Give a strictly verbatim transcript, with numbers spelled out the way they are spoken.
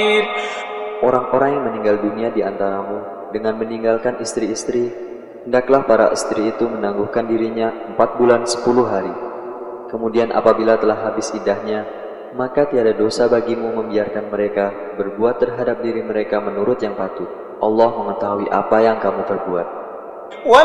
خير. Orang-orang yang meninggal dunia di antaramu dengan meninggalkan istri-istri, hendaklah para istri itu menangguhkan dirinya empat bulan sepuluh hari. Kemudian apabila telah habis iddahnya, maka tiada dosa bagimu membiarkan mereka berbuat terhadap diri mereka menurut yang patut. Allah mengetahui apa yang kamu perbuat.